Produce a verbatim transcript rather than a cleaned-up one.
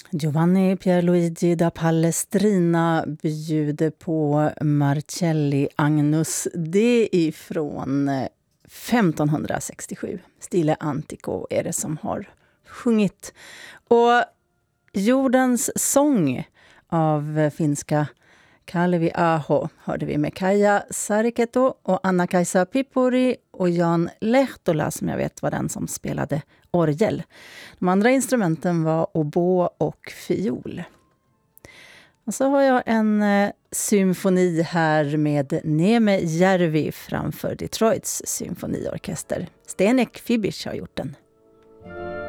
Giovanni Pierluigi da Palestrina bjuder på Marcelli Agnus. Det är ifrån femtonhundrasextiosju. Stile Antico är det som har sjungit. Och Jordens sång av finska Kalevi Aho hörde vi med Kaija Sariketo och Anna-Kaisa Pipuri och Jan Lehtola, som jag vet var den som spelade orgel. De andra instrumenten var oboe och fiol. Och så har jag en eh, symfoni här med Neme Järvi framför Detroits symfoniorkester. Stenek Fibish har gjort den.